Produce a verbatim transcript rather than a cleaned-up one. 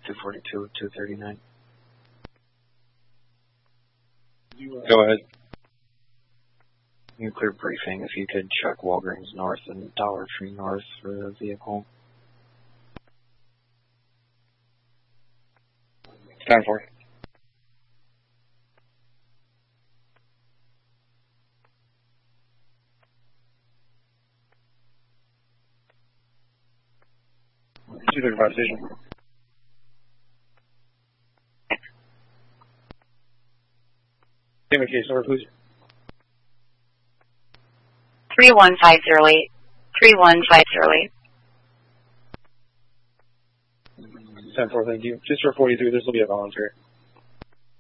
two forty-two, two thirty-nine. Go ahead. Nuclear briefing, if you could check Walgreens North and Dollar Tree North for the vehicle. ten four. two thirty-five station. Give me case number, please. three one five zero eight. three one five zero eight. ten four, thank you. Just for forty-three, this will be a voluntary.